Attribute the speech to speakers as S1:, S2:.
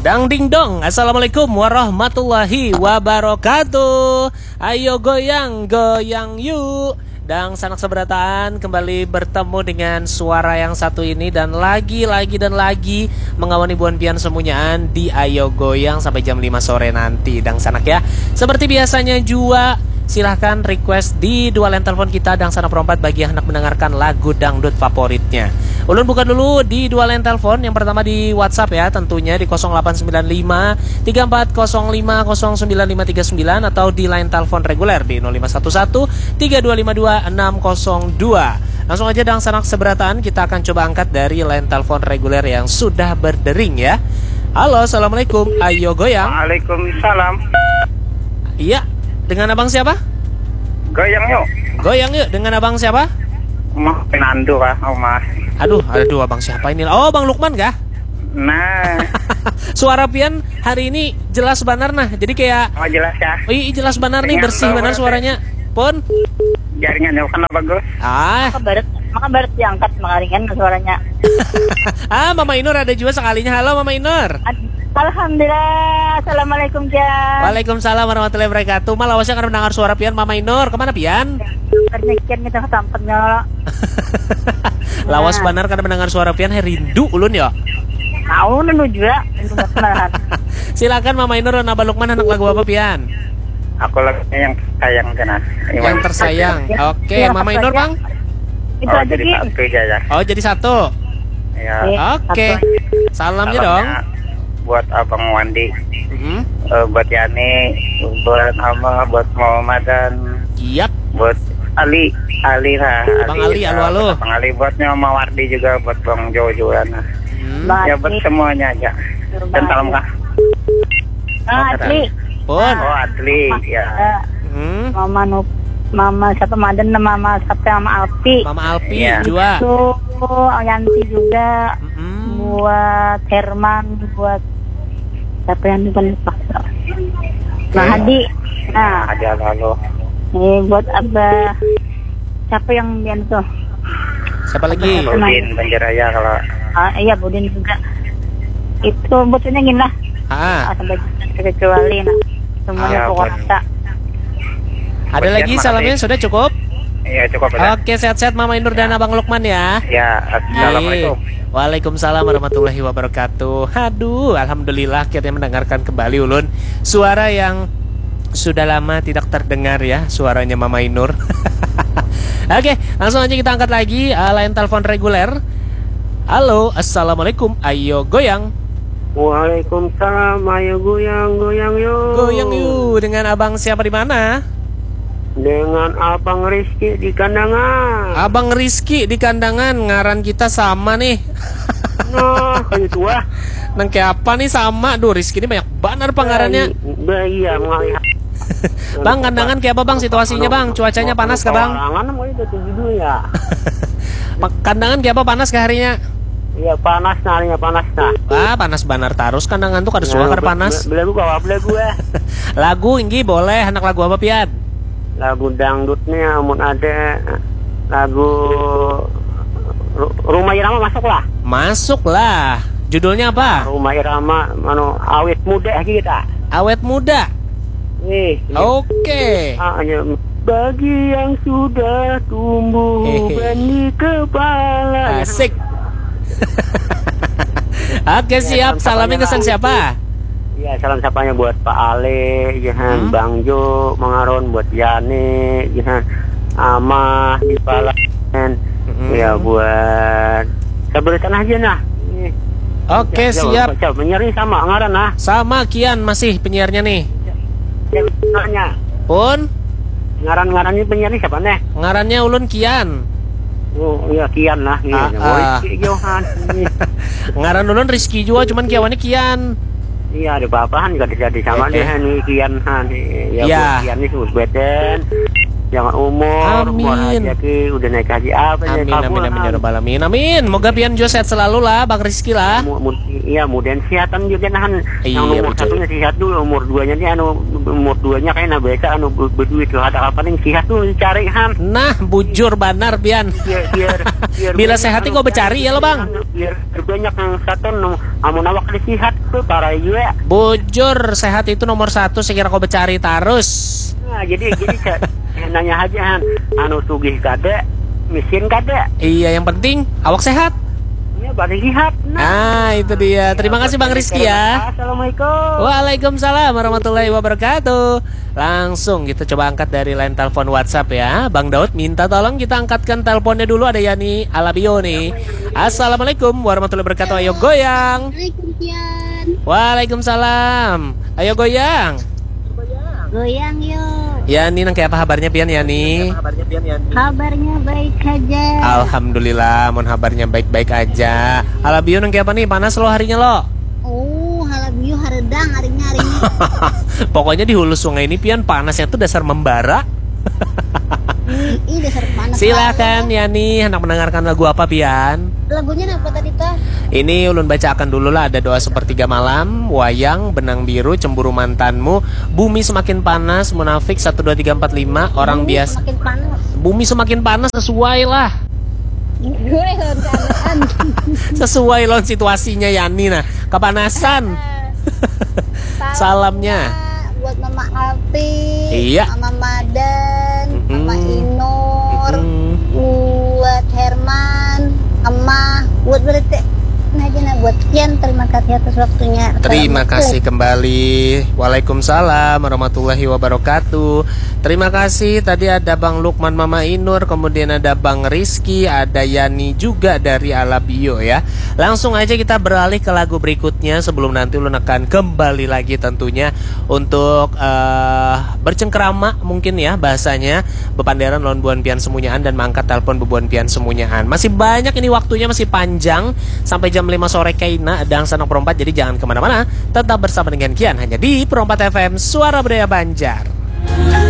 S1: Dang ding dong. Assalamualaikum warahmatullahi wabarakatuh. Ayo goyang, goyang yuk. Dan sanak seberataan kembali bertemu dengan suara yang satu ini. Dan lagi mengawani buan pian semunyaan di Ayo Goyang sampai jam 5 sore nanti. Dan sanak ya, seperti biasanya juga silahkan request di dua line telepon kita dan sanak perempat bagi yang hendak mendengarkan lagu dangdut favoritnya. Ulun buka dulu di dua line telepon. Yang pertama di WhatsApp ya, tentunya di 0895 3405 095539 atau di line telepon reguler di 0511 3252 602. Langsung aja dang sanak seberataan, kita akan coba angkat dari line telepon reguler yang sudah berdering ya. Halo, assalamualaikum. Ayo Goyang.
S2: Waalaikumsalam.
S1: Iya, dengan abang siapa?
S2: Goyang yuk.
S1: Goyang yuk, dengan abang siapa?
S2: Mah Penandu kah, Mas?
S1: Aduh, abang siapa ini? Oh, Bang Lukman kah?
S2: Nah,
S1: Suara pian hari ini jelas benar nah. Jadi kayak
S2: oh jelas ya.
S1: Ih, jelas benar nih, bersih benar suaranya. Pun
S2: Jaringannya kan bagus.
S3: Maka barat diangkat mengaringan suaranya.
S1: Mama Inur ada juga sekalinya. Halo Mama Inur.
S3: Alhamdulillah. Assalamualaikum Jan.
S1: Waalaikumsalam warahmatullahi wabarakatuh. Malawasnya akan mendengar suara pian Mama Inur. Kemana pian?
S3: Karena kian kita ketampaknya.
S1: Lawas benar karena mendengar suara pian. Rindu ulun ya.
S3: Tahu nunu juga.
S1: Silakan Mama Inur dan Abah Lukman, anak lagu apa pian?
S2: Aku lagunya yang sayang sana.
S1: Yang tersayang. Oke, Mama Inur Bang.
S3: Itu
S2: Oh,
S3: aja
S2: jadi
S3: Ki.
S2: satu aja ya.
S1: Oh, jadi satu.
S2: Ya.
S1: Oke. Salamnya dong.
S2: Buat Abang Wandi,
S1: Mhm.
S2: buat Yani, buat Ama, buat Muhammadan,
S1: Yap.
S2: buat Ali lah.
S1: Bang Ali, halo.
S2: Bang Ali, buatnya Mawardi juga, buat Bang Jojo Ana.
S3: Bang
S2: Ya buat
S3: Adli.
S2: semuanya aja. Dan salam kah?
S3: Adli.
S1: Pun.
S2: Oh Adli, ya.
S1: Hmm.
S3: Mama siapa Maden, Mama siapa Mama Alpi.
S1: Mama Alpi
S2: Iya.
S1: juga.
S3: Itu Yanti juga.
S1: Mm-mm.
S3: Buat Herman, buat siapa yang lupa. Nah Hadi. Nah,
S2: Ada lalu.
S3: buat Abah. Siapa yang bian tuh?
S1: Siapa lagi?
S2: Udin Banjaraya kalau.
S3: Iya Budin juga. Itu buatnya gini lah. Sampai kecuali nah. Semuanya
S2: Ah,
S3: pokok rata.
S1: Ada lagi salamnya sudah cukup?
S2: Iya cukup ya.
S1: Oke, sehat-sehat Mama Inur dan Abang Lukman ya.
S2: Ya, assalamualaikum.
S1: Waalaikumsalam warahmatullahi wabarakatuh. Aduh, alhamdulillah kita mendengarkan kembali ulun suara yang sudah lama tidak terdengar ya, suaranya Mama Inur. Oke, langsung aja kita angkat lagi line telepon reguler. Halo, assalamualaikum. Ayo Goyang.
S2: Waalaikumsalam. Ayo goyang, goyang yuk.
S1: Goyang yuk. Dengan abang siapa di mana?
S2: Dengan Abang Rizky di kandangan.
S1: Abang Rizky di kandangan. Ngaran kita sama nih.
S2: Nah, kayak tua.
S1: Nang kayak apa nih sama? Duh, Rizky ini banyak banget pengarannya.
S2: Iya, melihat.
S1: Bang, kandangan kayak apa bang situasinya bang? Cuacanya panas kah bang?
S2: Kandangan mau itu tujuh ya.
S1: Kandangan kayak apa, panas kah harinya?
S2: Iya panas harinya panas nah.
S1: Panas banar terus kandangan tuh kada suka kada panas.
S2: Belagu apa belagu ya?
S1: Lagu inggi boleh, anak lagu apa pian?
S2: Lagu dangdutnya amun ada lagu Rumah Irama masuk lah.
S1: Masuk lah. Judulnya apa?
S2: Rumah Irama awet muda kita.
S1: Awet muda. Oke.
S2: Bagi yang sudah tumbuh ban di kepala.
S1: Asik. Oke siap. Salamin kesan siapa?
S2: Iya, salam sapanya buat Pak Ale, jahan Bang Jo, Mangaron, buat Yani, jahan Amah di Palawan. Ya buat seberikan aja nah.
S1: Oke siap.
S2: Coba penyiarnya sama ngaran nah.
S1: Sama Kian masih penyiarnya nih.
S2: Nanya.
S1: Pun
S2: Ngaran-ngarannya penyiarnya siapa nih?
S1: ngarannya ulun Kian.
S2: Oh iya Kian lah. Johan.
S1: Ngaran ulun Rizky juga, cuman kiawannya Kian.
S2: Iya ada bapahan juga jadi sama dia nih Kian han.
S1: Iya.
S2: Kian ini sebut beten. jangan umur
S1: amin.
S2: Rezeki udah naik haji apa
S1: amin ya rabbal alamin. Amin. Moga pian jo sehat selalu lah Bang Rizky lah.
S2: Iya, kemudian sehatan juga nahan.
S1: Iya,
S2: yang nomor satunya sehat dulu, umur 2-nya nih umur 2-nya kayak biasa berduit tuh ada apa nih sehat tuh cari han.
S1: Nah, bujur banar pian. Biar bila sehat kok becari ya lo Bang.
S2: Biar banyak yang satu amun awak sehat tuh para juga.
S1: Bujur sehat itu nomor 1 sekira kau becari terus.
S2: Nah, jadi nanya aja sugih kade, miskin kade.
S1: Iya, yang penting awak sehat.
S2: Iya, balik sehat.
S1: Nah, itu dia. Terima kasih Bang Rizky ya.
S2: Assalamualaikum.
S1: Waalaikumsalam warahmatullahi wabarakatuh. Langsung kita coba angkat dari line telepon WhatsApp ya. Bang Daud minta tolong kita angkatkan teleponnya dulu. Ada Yani Alabio nih. Assalamualaikum warahmatullahi wabarakatuh. Ayo goyang. Waalaikumsalam. Ayo goyang.
S3: Goyang yuk.
S1: Yani, nang kayak apa kabarnya pian Yani?
S3: Kabarnya baik aja.
S1: Alhamdulillah, mohon kabarnya baik-baik aja. Alabio nang kayak apa nih? Panas lo harinya lo?
S3: Oh, halabio haredang harinya.
S1: Pokoknya di hulu sungai ini pian panasnya tuh dasar membara.
S3: Dasar panas.
S1: Silakan Yani, hendak mendengarkan lagu apa pian?
S3: Lagunya apa tadi Pak?
S1: Ini ulun bacakan dulu lah. Ada Doa Sepertiga Malam, Wayang, Benang Biru, Cemburu Mantanmu, Bumi Semakin Panas, Munafik 1, 2, 3, 4, 5, Orang Biasa.
S3: Semakin panas.
S1: Bumi Semakin Panas sesuai lah.
S3: Gue keadaan.
S1: Sesuai loh situasinya Yani. Nah, kepanasan. Salamnya
S3: buat Mama Alfi,
S1: iya.
S3: Mama Madan, Mama Inor, buat Herman, buat berarti buat Kian. Terima kasih atas waktunya.
S1: Terima kasih kembali. Waalaikumsalam warahmatullahi wabarakatuh. Terima kasih. Tadi ada Bang Lukman, Mama Inur, kemudian ada Bang Rizky, ada Yani juga dari Alabio ya. Langsung aja kita beralih ke lagu berikutnya sebelum nanti lu akan kembali lagi tentunya untuk bercengkerama mungkin ya bahasanya, bepanderan lawan buan pian semunyaan dan mangkat telepon bebuan pian semunyaan. Masih banyak ini, waktunya masih panjang sampai jam 5 sore kaina dan Sanak Perompat. Jadi jangan kemana-mana, tetap bersama dengan Kian hanya di Perompat FM, Suara Budaya Banjar.